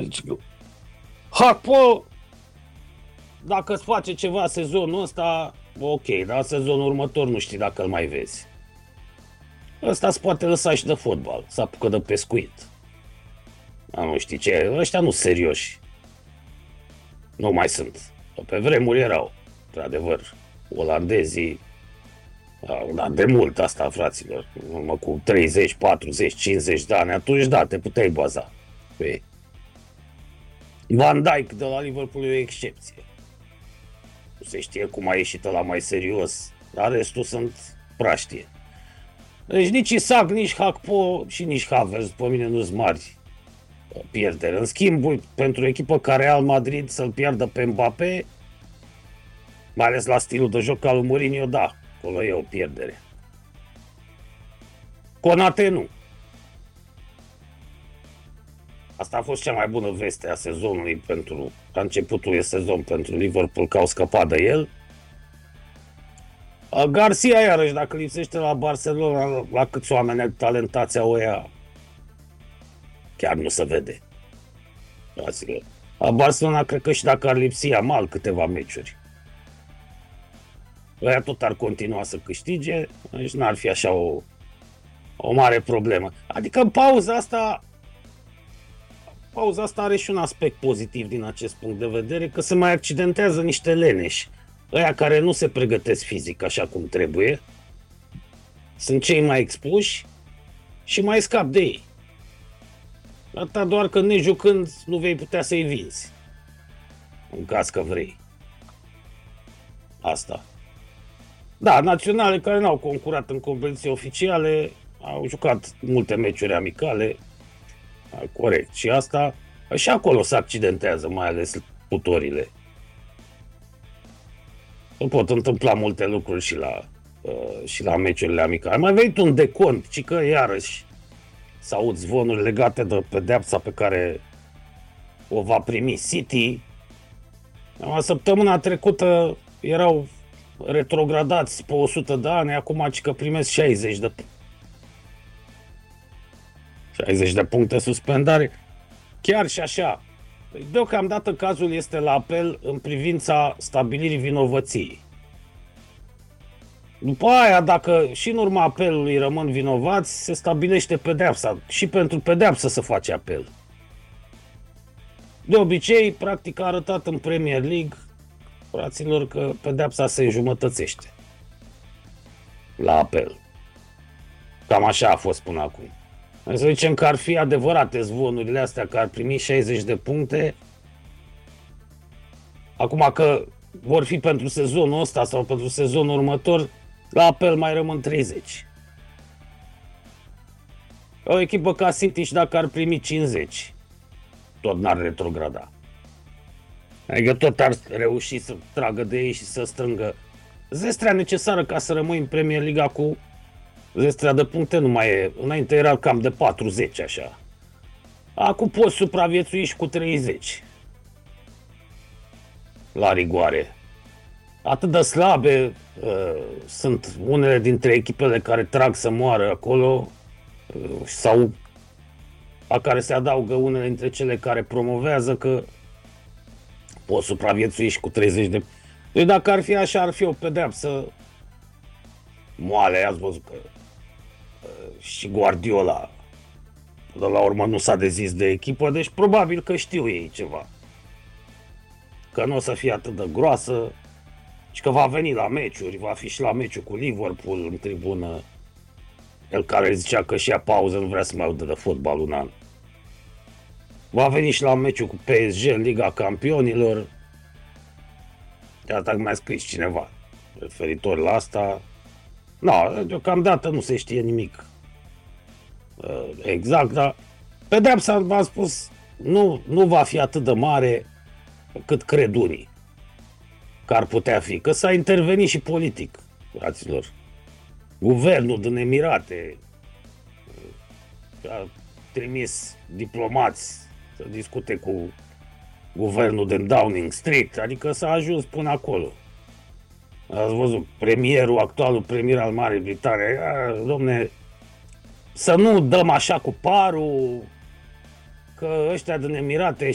Deci, Hakpo, dacă îți face ceva sezonul ăsta, ok, dar sezonul următor nu știi dacă îl mai vezi. Ăsta se poate lăsa și de fotbal, să apucă de pescuit. Nu știi ce, ăștia nu serioși. Nu mai sunt. Pe vremuri erau, într-adevăr, olandezii, dar de mult asta, fraților, urmă cu 30, 40, 50 de ani, atunci da, te puteai baza pe ei. Van Dijk de la Liverpool e o excepție. Nu se știe cum a ieșit ăla mai serios, dar restul sunt praștie. Deci nici Isaac, nici Hakpo și nici Havertz, după mine, nu-s mari pierdere. În schimb, pentru o echipă ca Real Madrid să-l piardă pe Mbappé, mai ales la stilul de joc al lui Mourinho, da, acolo e o pierdere. Konate nu. Asta a fost cea mai bună veste a sezonului la începutul de sezon pentru Liverpool, că au scăpat de el. Garcia, iarăși, dacă lipsește la Barcelona, la câți oameni talentați au ea, chiar nu se vede. La Barcelona, cred că și dacă ar lipsi Yamal câteva meciuri, ăia tot ar continua să câștige, deci n-ar fi așa o mare problemă. Adică pauza asta are și un aspect pozitiv din acest punct de vedere, că se mai accidentează niște leneși. Ăia care nu se pregătesc fizic așa cum trebuie, sunt cei mai expuși și mai scap de ei. Atâta doar că nejucând nu vei putea să-i vinzi, în caz că vrei. Asta. Da, naționale care n-au concurat în competiții oficiale au jucat multe meciuri amicale, corect, și asta, și acolo se accidentează, mai ales putorile. Nu pot întâmpla multe lucruri și la meciurile amicale. Mai venit un decont, ci că iarăși s-aud zvonuri legate de pedeapsa pe care o va primi City. Săptămâna trecută erau retrogradați pe 100 de ani, acum ci că primesc 60 de puncte suspendare. Chiar și așa. Deocamdată cazul este la apel în privința stabilirii vinovăției. După aia, dacă și în urma apelului rămân vinovați, se stabilește pedeapsa. Și pentru pedeapsă se face apel. De obicei, practic a arătat în Premier League, fraților, că pedeapsa se înjumătățește la apel. Cam așa a fost până acum. Să zicem că ar fi adevărate zvonurile astea, că ar primi 60 de puncte. Acum că vor fi pentru sezonul ăsta sau pentru sezonul următor, la apel mai rămân 30. O echipă ca City, și dacă ar primi 50, tot n-ar retrograda. Adică tot ar reuși să tragă de ei și să strângă zestrea necesară ca să rămâi în Premier League. Cu zestrea de puncte nu mai e. Înainte era cam de 40, așa. Acum poți supraviețui și cu 30. La rigoare. Atât de slabe sunt unele dintre echipele care trag să moară acolo, sau la care se adaugă unele dintre cele care promovează, că poți supraviețui și cu 30 de... Deci dacă ar fi așa, ar fi o pedeapsă moale. Ați văzut că și Guardiola de la urmă nu s-a dezis de echipă, deci probabil că știu ei ceva. Că nu o să fie atât de groasă și că va veni la meciuri, va fi și la meciul cu Liverpool în tribună. El care zicea că și-a pauză, nu vrea să mai audă de fotbal un an. Va veni și la meciul cu PSG în Liga Campionilor. Iată, mai scris cineva referitor la asta. Nu, deocamdată nu se știe nimic exact, dar pedeapsa, v-am spus, nu va fi atât de mare cât cred unii că ar putea fi. Că s-a intervenit și politic, fraților. Guvernul din Emirate a trimis diplomați să discute cu guvernul din Downing Street, adică s-a ajuns până acolo. Ați văzut, actualul premier al Marii Britanii, domne, să nu dăm așa cu parul, că ăștia din Emirate